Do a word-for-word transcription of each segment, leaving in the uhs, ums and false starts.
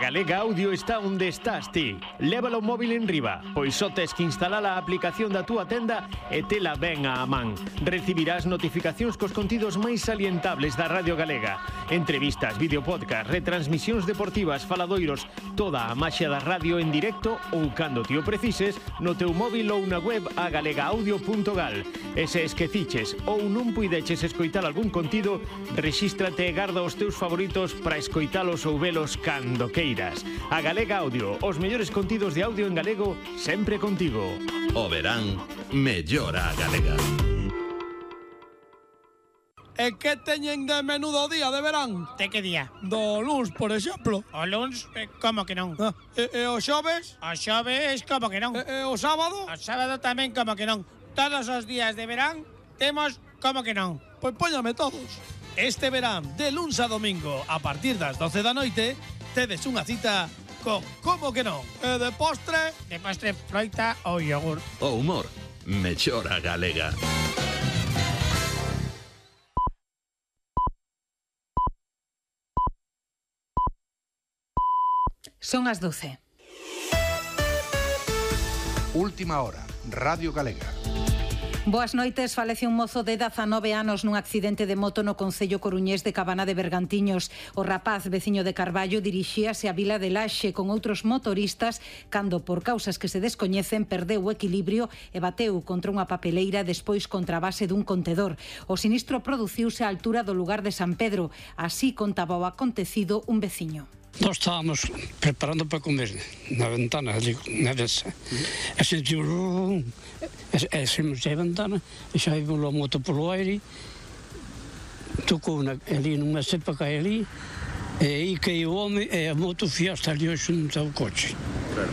Galega Audio está onde estás ti. Lévala o móvil en riba, pois só tes que instalar a aplicación da túa tenda e tela ben á man. Recibirás notificacións cos contidos máis salientables da Radio Galega. Entrevistas, videopodcast, retransmisións deportivas, faladoiros, toda a maxia da radio en directo ou cando ti o precises no teu móvil ou na web a galega audio punto gal. E se esqueciches ou non puideches escoitar algún contido, rexístrate e garda os teus favoritos para escoitalos ou velos cando queiras. A Galega Audio, os mellores contidos de audio en galego, sempre contigo. O verán, mellora a galega. E que teñen de menudo día de verán? De que día? Do luns, por exemplo. O luns, eh, como que non? Ah, e, e o xoves? O xoves, como que non? E, e o sábado? O sábado tamén, como que non? Todos os días de verán temos como que non? Pois póñame todos. Este verán, de luns a domingo, a partir das doce da noite, tedes unha cita con como que non? E de postre? De postre, froita ou yogur. O humor, mellora a galega. Son as doce. Última hora, Radio Galega. Boas noites. Falece un mozo de dezanove anos nun accidente de moto no concello coruñés de Cabana de Bergantiños. O rapaz, veciño de Carballo, dirixíase á vila de Laxe con outros motoristas cando, por causas que se descoñecen, perdeu o equilibrio e bateu contra unha papeleira, despois contra a base dun contedor. O sinistro produciuse á altura do lugar de San Pedro. Así contaba o acontecido un veciño. Nós estábamos preparando para comer na ventana, ali, na mesa. E sentimos... E saímos da ventana, e xa vimos a moto polo aire, tocou na, ali nunha cepa que hai ali, e aí caiu o home, e a moto fiaste ali xunto ao coche. Claro.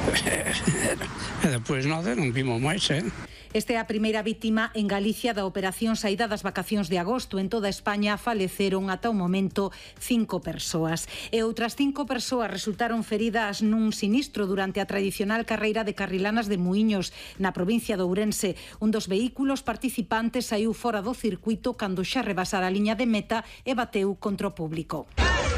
E depois nada, non vimos máis, eh? Esta é a primeira vítima en Galicia da operación saída das vacacións de agosto. En toda España faleceron ata o momento cinco persoas. E outras cinco persoas resultaron feridas nun sinistro durante a tradicional carreira de carrilanas de Muíños, na provincia de Ourense. Un dos vehículos participantes saiu fora do circuito cando xa rebasara a liña de meta e bateu contra o público.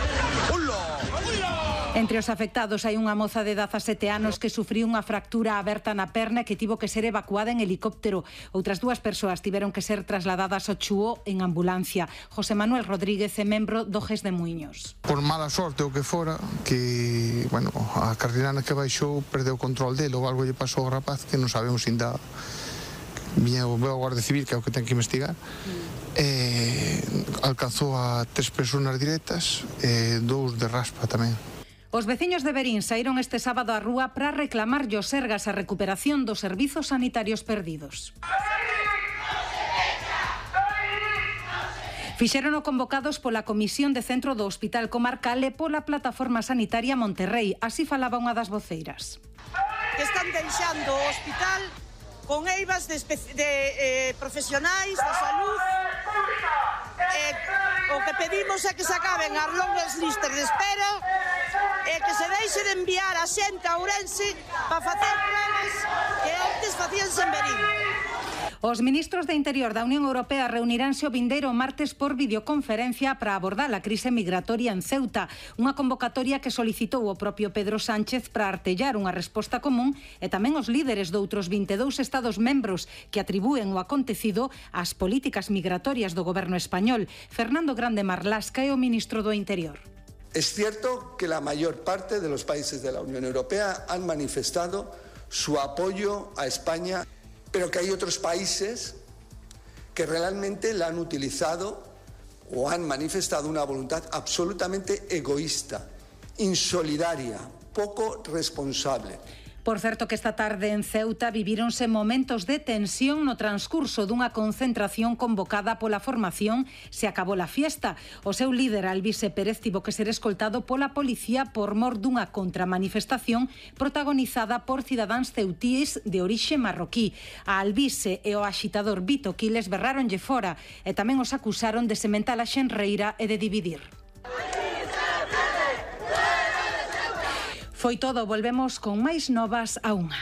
Entre os afectados hai unha moza de dezasete anos que sufriu unha fractura aberta na perna e que tivo que ser evacuada en helicóptero. Outras dúas persoas tiveron que ser trasladadas ao Chuo en ambulancia. José Manuel Rodríguez é membro do G E S de Muíños. Por mala sorte o que fora, que, bueno, a carrilana que baixou perdeu o control dele ou algo lle pasou ao rapaz que non sabemos ainda. Viña o Guardia Civil, que é o que ten que investigar. E alcanzou a tres persoas directas e dous de raspa tamén. Os veciños de Verín saíron este sábado á rúa para reclamar aos Sergas a recuperación dos servizos sanitarios perdidos. Fixérono convocados pola Comisión de Centro do Hospital Comarcal e pola Plataforma Sanitaria Monterrey. Así falaba unha das voceiras. Están deixando o hospital con eivas de, de eh, profesionais da salud. Eh, o que pedimos é que se acaben as longas listas de espera e que se deixe de enviar a xente a Ourense para facer pruebas que antes facíanse en Verín. Os ministros de Interior da Unión Europea reuniránse o vindeiro martes por videoconferencia para abordar a crise migratoria en Ceuta, unha convocatoria que solicitou o propio Pedro Sánchez para artellar unha resposta común e tamén os líderes doutros vinte e dous estados membros que atribúen o acontecido ás políticas migratorias do goberno español. Fernando Grande Marlasca é o ministro do Interior. Es cierto que la mayor parte de los países de la Unión Europea han manifestado su apoyo a España, pero que hay otros países que realmente la han utilizado o han manifestado una voluntad absolutamente egoísta, insolidaria, poco responsable. Por certo que esta tarde en Ceuta vivíronse momentos de tensión no transcurso dunha concentración convocada pola formación Se acabou la fiesta. O seu líder, Albise Pérez, tivo que ser escoltado pola policía por mor dunha contramanifestación protagonizada por cidadáns ceutíes de orixe marroquí. A Albise e o axitador Vito Quiles berráronlle fora e tamén os acusaron de sementar a xenreira e de dividir. Foi todo, volvemos con máis novas a unha.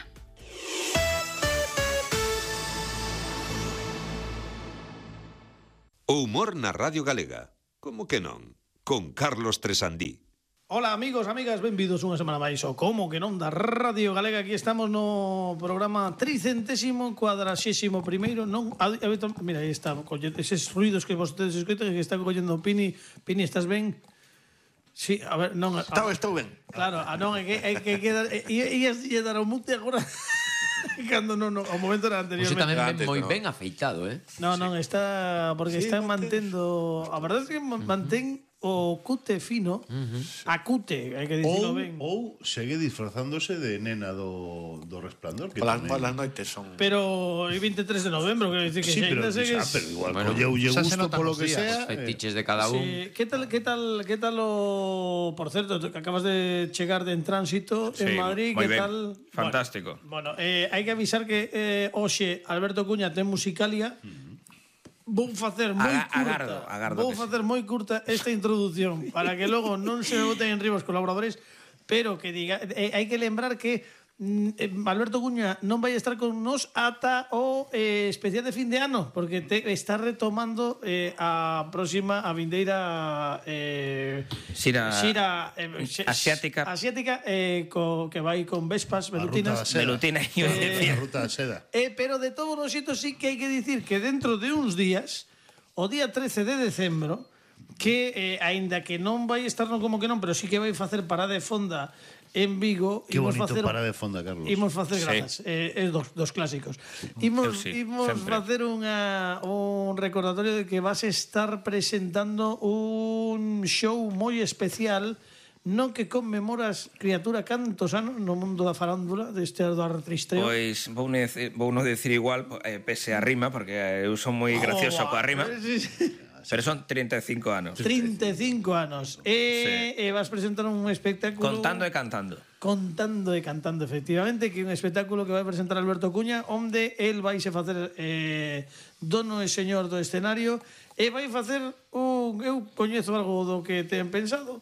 O humor na Radio Galega. Como que non? Con Carlos Tresandí. Ola amigos, amigas, benvidos unha semana máis o Como que non da Radio Galega. Aquí estamos no programa tricentésimo cuadraxésimo primeiro. Non, mira, aí está, eses ruidos que vostedes escoitan que está collendo Pini. Pini, estás ben? Sí, a ver, non... Estou, estou ben. Claro, a non, é que, é que queda... E ia dar o mute agora... Cando non, no, o momento era anteriormente. Você tamén ven moi ben afeitado, eh? Non, non, está... Porque Sí, están mantén. mantendo... A verdade é que mantén o cute fino, a cute, hai que dicirlo Ou, ben. ou segue disfrazándose de nena do, do Resplandor. Que Polas, tamén- polas noites son... Pero é veintitrés de novembro, quero dicir que Sí, xa pero, ainda segues... ah, pero igual Bueno, colleulle xa se gusto notan polo os que días, sea. os fetiches de cada un. Sí, que tal, que tal, que tal o... Por certo, que acabas de chegar de en tránsito en Sí, Madrid, moi que ben. tal... Fantástico. Bueno, bueno eh, hai que avisar que eh, hoxe Alberto Cuña ten musicalia. Vou facer moi Aga- curta. agardo, agardo Vou que facer moi curta esta introducción para que logo non se me boten en riba os colaboradores, pero que diga, eh, hai que lembrar que mm, eh, Alberto Cuña non vai estar con nos ata o eh, especial de fin de ano, porque te, está retomando eh, a próxima a vindeira eh, Xira xira eh, xe- asiática. asiática eh, co, que vai con vespas velutinas. Velutina, iba a Eh, decir. A ruta da seda. Eh, pero de todos os xeitos sí que hai que dicir que dentro de uns días, o día trece de decembro, que eh, aínda que non vai estar no como que non, pero sí que vai facer parada de fonda en Vigo. Que imos bonito facer, para de fonda, Carlos. Imos facer Sí. grazas, eh, é dos, dos clásicos. Imos, Eu sí, imos sempre. facer unha, un recordatorio de que vas estar presentando un show moi especial no que conmemoras, criatura, cantos anos no mundo da farándula deste do artristeo. Pois vou no decir, vou no decir igual, eh, pese a rima, porque eh, eu son moi gracioso Oh, coa rima, sí, sí. pero son treinta e cinco anos. trinta e cinco anos. E, e vas presentar un espectáculo... Contando e cantando. Contando e cantando, efectivamente, que é un espectáculo que vai presentar Alberto Cuña, onde el vai se facer eh, dono e señor do escenario, e vai facer un... Eu coñezo algo do que ten pensado,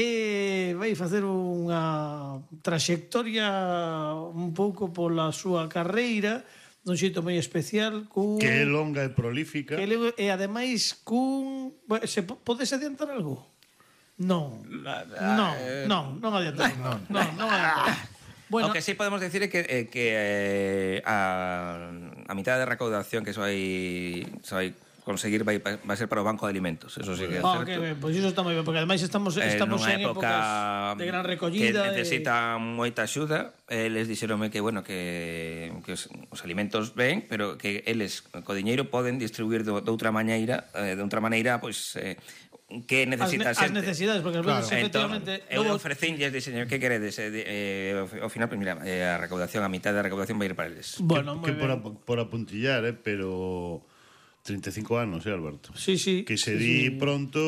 e vai facer unha traxectoria un pouco pola súa carreira, dun xeito moi especial, cun... Que é longa e prolífica. Que le, e ademais cun... Bueno, se po- podes adiantar algo? Non. Non, non, non adiantar. Non, non, non adiantar. Bueno, o que sí podemos decir é que, eh, que eh, a, a mitad de recaudación que se vai, se vai conseguir vai, vai ser para o Banco de Alimentos. Eso sí que é Ah, certo. que ben, pois iso está moi ben, porque ademais estamos estamos nunha en épocas de gran recollida que necesita moita axuda. Eles dixeronme que, bueno, que, que os, os alimentos ven, pero que eles co diñeiro poden distribuir de, de outra maneira, eh, de outra maneira, pois eh, que necesita as, ne- as necesidades, porque claro. efectivamente eu logo... ofrecinlles, dixen, que queredes? Eh, de- eh, ao final, pues, mira, eh, a recaudación, a mitad da recaudación vai ir para eles. Bueno, que, que por, ap- por apuntillar, eh, pero trinta e cinco anos, eh, Alberto. Sí, sí. Que se sí, di sí. pronto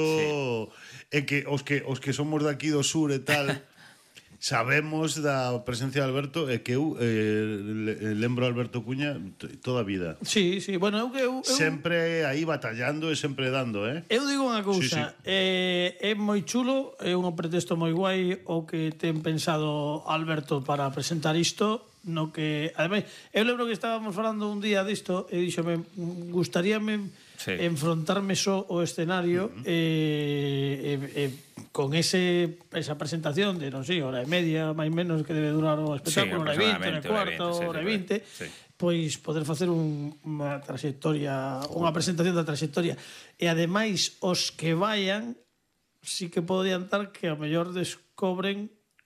é que os que os que somos de aquí do sur e tal sabemos da presencia de Alberto e que eu eh, le- lembro a Alberto Cuña t- toda a vida. Sí, sí, bueno, eu que eu, eu... Sempre aí batallando e sempre dando, eh? Eu digo unha cousa, Sí, sí. eh, é moi chulo, é un pretexto moi guai o que ten pensado Alberto para presentar isto, no que, ademais, eu lembro que estábamos falando un día disto e díxome, gustaríame Sí. enfrontarme só o escenario uh -huh. e, e, e con ese esa presentación de, non sei, hora e media, máis menos que debe durar o espectáculo, Sí, hora e vinte, hora e aproximadamente, cuarto, hora e vinte, sí, hora e sí, vinte, sí. pois poder facer un, unha trayectoria, unha presentación da trayectoria. E ademais os que vayan sí que podían estar que a mellor descobren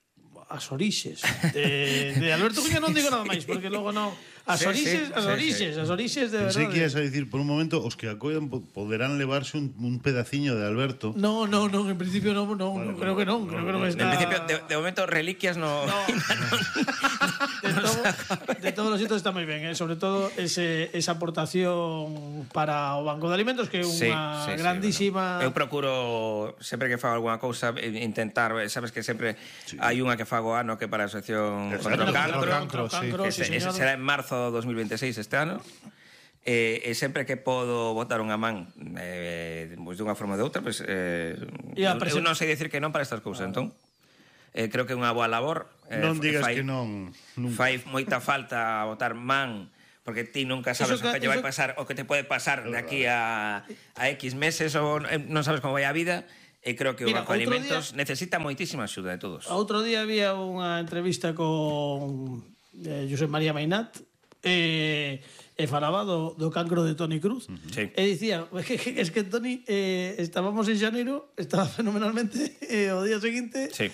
as orixes de, de Alberto Cuña. Non digo nada máis porque logo non as Sí, orixes, sí, as sí, orixes, sí. as orixes de Pensei que verdade. ibas a dicir por un momento os que acoidan po- poderán levarse un, un pedaciño de Alberto. No, no, no, en principio non, non, Vale, no, creo que non, creo que non está. En principio, de, de momento, reliquias no... No. de, todo, de todos os sitios está moi ben, eh? Sobre todo ese, esa aportación para o Banco de Alimentos, que é unha Sí, sí, sí, grandísima... bueno. Eu procuro, sempre que fago algunha cousa, eh, intentar, eh, sabes que sempre sí. hai unha que fago ano que para a asociación contra o cancro, Cancro, sí. que sí, ese, ese señor. será en marzo de dos mil veintiséis este ano. E, e sempre que podo botar unha man eh, pois dunha forma ou de outra, pois, eh, E a eu, present- eu non sei decir que non para estas cousas, entón eh, creo que é unha boa labor. eh, Non digas fai, que non, nunca. fai moita falta botar man, porque ti nunca sabes Eso o que- que lle vai eso- pasar, o que te pode pasar de aquí a, a X meses, ou eh, non sabes como vai a vida, E creo que Mira, o Banco de outro Alimentos día- necesita moitísima axuda de todos. Outro día había unha entrevista con eh, José María Mainat e, e falaba do, do cancro de Toni Cruz. Sí. E dicía, es que, es que Toni, eh, estábamos en xaneiro, estaba fenomenalmente, e o día seguinte, Sí.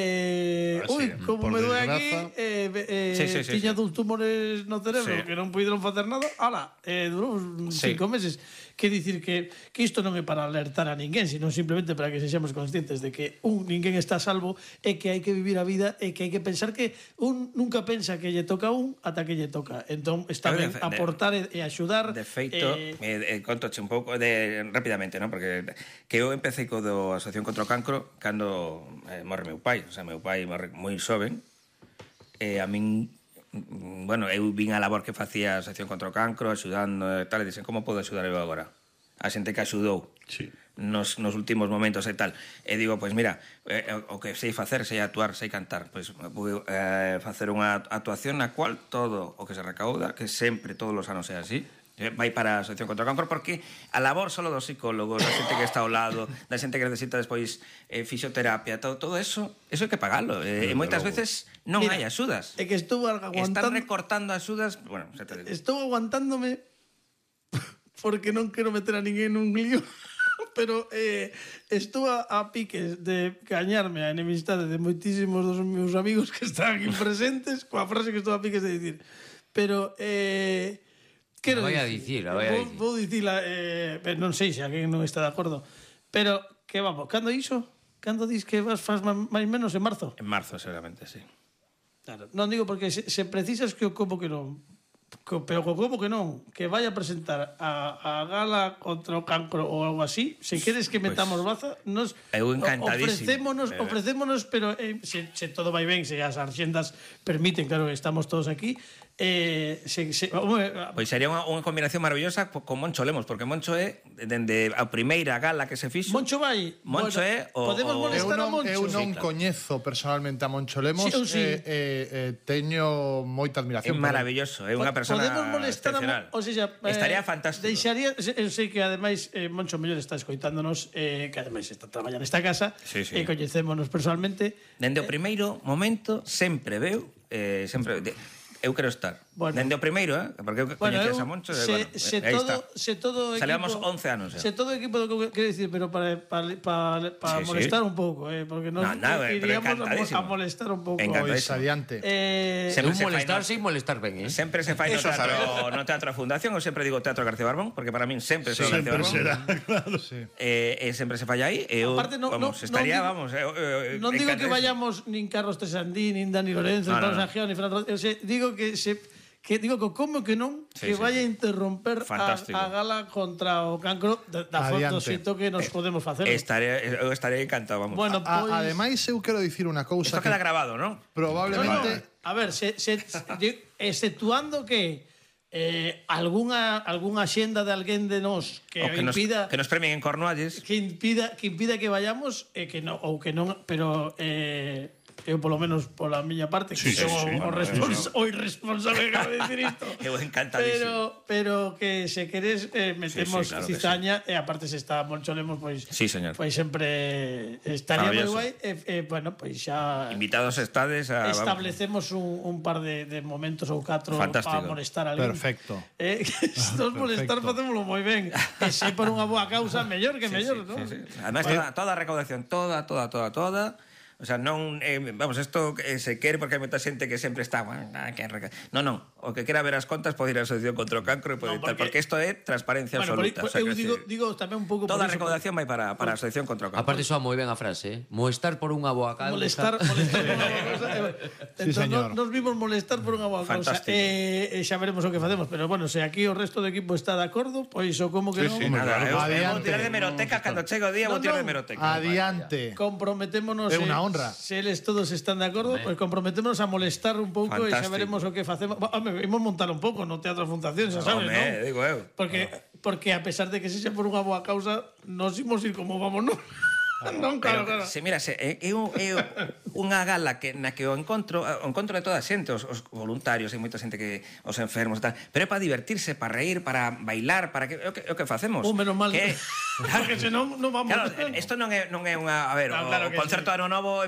eh, Ah, sí, ui, como por me doe aquí, desgraza. eh, eh, Sí, sí, sí, tiña sí. dous tumores no cerebro Sí. que non puideron facer nada, ala, eh, durou uns Sí. cinco meses. Que dicir que, que isto non é para alertar a ninguén, sino simplemente para que sexamos conscientes de que un ninguén está a salvo e que hai que vivir a vida e que hai que pensar que un nunca pensa que lle toca a un ata que lle toca. Entón está Eu ben de- aportar e, e axudar. De feito, eh, eh, eh, contoche un pouco de, rápidamente, ¿no? Porque que eu empecé co do Asociación contra o Cancro cando eh, morre meu pai. O sea, meu pai morre moi xoven. E a min, mm, bueno, eu vin a labor que facía a Asociación contra o Cancro, axudando e tal, e dicen, como podo axudar eu agora? A xente que axudou Sí. nos, nos últimos momentos e tal. E digo, pois mira, eh, o que sei facer, sei actuar, sei cantar, pois vou eh, facer unha actuación na cual todo o que se recauda, que sempre todos os anos é así, eh, vai para a Asociación contra o Cancro, porque a labor solo dos psicólogos, da xente que está ao lado, da xente que necesita despois eh, fisioterapia, todo, todo eso, eso hai que pagalo. Eh, e moitas logo. veces non Mira, hai axudas. É que estou Están aguantando, recortando axudas, bueno, xa te digo. estou aguantándome porque non quero meter a ninguén nun lío. Pero eh, estou a, a piques de cañarme a enemistade de moitísimos dos meus amigos que están aquí presentes coa frase que estou a piques de dicir. Pero eh, quero La vai a dicir, la vai a vou, dicir. vou dicila, eh, pero non sei se alguén non está de acordo. Pero que vamos, cando iso? Cando dis que vas faz ma- máis menos en marzo? En marzo, seguramente, sí. Claro, non digo porque se, se precisas que o como que non, co, pero co como que non, que vaya a presentar a, a gala contra o cancro ou algo así, se queres que metamos Pois, baza, nos eu encantadísimo. ofrecémonos, Eh. ofrecémonos, pero eh, se, se todo vai ben, se as arxendas permiten, claro, que estamos todos aquí, eh, se, se, home, Pois sería unha, unha combinación maravillosa co- con Moncho Lemos, porque Moncho é, dende a primeira gala que se fixo... Moncho vai, Moncho bueno, é o... podemos o- molestar Eu a non, Moncho. eu non Sí, claro. coñezo personalmente a Moncho Lemos, Sí, eu sí. eh, eh, eh, teño moita É admiración. por él. maravilloso, é unha Po- persona podemos molestar a excepcional. Mon- o sea, eh, Estaría fantástico. Deixaría, eu sei que ademais eh, Moncho mellor está escoitándonos, eh, que ademais está traballando nesta casa, Sí, sí. e coñecémonos personalmente. Dende o primeiro momento sempre veu, eh, sempre de, eu quero estar. Bueno. Dende o primeiro, eh, porque eu Bueno, coñecías eu, a Moncho, e, se, bueno, se, eh, aí todo, está. se todo Salíamos equipo, once anos, Se xa. todo equipo, do que quero dicir, pero para, para, para, para Sí, sí. molestar un pouco, eh, porque nos No, no, eh, pero iríamos a, mo- encantadísimo. a molestar un pouco. Encantadísimo. Pois adiante. Eh, Sempre Un se fai molestar no- sin molestar ben, eh? Sempre se fai no Eso teatro, no teatro Fundación, eu sempre digo Teatro García Barbón, porque para min sempre sí, García Sempre Barbón. será, claro. Sí. Eh, e sempre se falla aí, e eu, Aparte, no- vamos, no- estaría, non vamos, digo- eh, eh, non digo que encantadísimo. vayamos nin Carlos Tresandín, nin Dani Lorenzo, No, nin no, Pablo no. Sanjeo, nin Fernando Rodríguez, o sea, digo que se que digo que como que non Sí, que sí, vaya a sí. interromper a, Fantástico. a gala contra o cancro da, da Adiante. foto xito que nos podemos facer. Estaré, eu estaré encantado, vamos. Bueno, A, pois ademais, eu quero dicir unha cousa Isto queda grabado, ¿no? probablemente... A ver, se, se, di- exceptuando que eh, algunha algunha xenda de alguén de nós que, O que nos, impida que nos premien en Cornualles. que impida que impida que vayamos e que no ou que non, pero eh eu polo menos pola miña parte que Sí, sí, son sí, o, bueno, respons eso. o irresponsable que acabo de decir isto. Eu encantadísimo. Pero pero que se queres eh, metemos Sí, sí, claro que cizaña e aparte se está Moncho Lemos pois Sí, señor. pois sempre estaría moi Maravilloso. guai e, e bueno, pois xa Invitados estades a... vamos. establecemos un, un par de, de momentos ou catro Fantástico. para molestar a alguén. Perfecto. Eh, que estos molestar facémoslo moi ben. E se por unha boa causa, mellor que mellor, non? Sí, sí. Además, toda, toda a recaudación, toda, toda, toda, toda. O sea, non, eh, vamos, isto eh, se quere porque hai moita xente que sempre está, bueno, ah, que reca... Non, non, o que quera ver as contas pode ir á Asociación contra o Cancro e pode No, tal, porque- porque isto é transparencia Bueno, por, absoluta. por, o sea, eu que digo, decir, digo tamén un pouco toda a por iso, recaudación vai para, para a Asociación contra o Cancro. Aparte soa moi ben a frase, eh? Molestar por unha boa causa. molestar, molestar por unha boa causa. Eh, entón, señor. nos, nos vimos molestar por unha boa causa. Fantástico. E eh, xa veremos o que facemos, pero bueno, se aquí o resto do equipo está de acordo, pois o como que Sí, non. sí, Nada, eu, eu vou Adiante. tirar de meroteca cando chego o día, No, vou tirar no. de meroteca. Adiante. Comprometémonos É unha eh, honra. Se eles todos están de acordo, pois pues comprometémonos a molestar un pouco e xa Fantástico. veremos o que facemos. Bueno, home, imos montar un pouco no Teatro Fundación, xa sabes, Home, non? digo eu. Porque porque a pesar de que sexa por unha boa causa, nos imos ir como vamos, non? Non, claro, Pero, claro. se, mira, se, é, é, un- é unha gala que, na que o encontro o encontro de toda a xente, os, os voluntarios, hai moita xente que os enfermos e tal, pero é para divertirse, para reír, para bailar, para que é o que, é o que facemos. Oh, menos mal. Que, Porque senón non vamos. claro, isto non é non é unha, a ver, No, o, claro o que concerto sí. Ano Novo